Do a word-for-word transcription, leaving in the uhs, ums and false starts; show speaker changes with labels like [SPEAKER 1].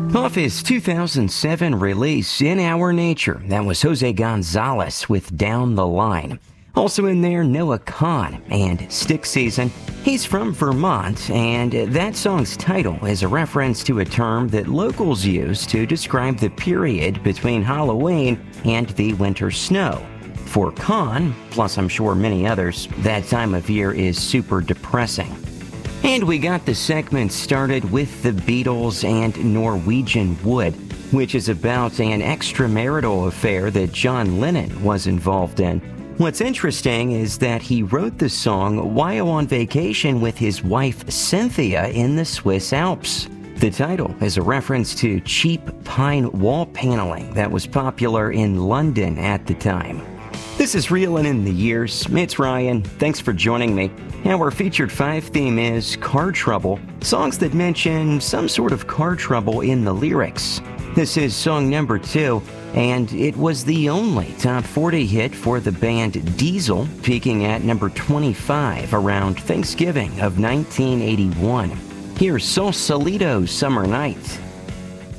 [SPEAKER 1] Off his two thousand seven release, In Our Nature, that was Jose Gonzalez with Down the Line. Also in there, Noah Kahan and Stick Season. He's from Vermont, and that song's title is a reference to a term that locals use to describe the period between Halloween and the winter snow. For Kahan, plus I'm sure many others, that time of year is super depressing. And we got the segment started with the Beatles and Norwegian Wood, which is about an extramarital affair that John Lennon was involved in. What's interesting is that he wrote the song while on vacation with his wife Cynthia in the Swiss Alps. The title is a reference to cheap pine wall paneling that was popular in London at the time. This is Reelin' in the Years. It's Ryan. Thanks for joining me. Our featured five theme is Car Trouble, songs that mention some sort of car trouble in the lyrics. This is song number two, and it was the only top forty hit for the band Diesel, peaking at number twenty-five around Thanksgiving of nineteen eighty-one. Here's Sausalito Summer Night.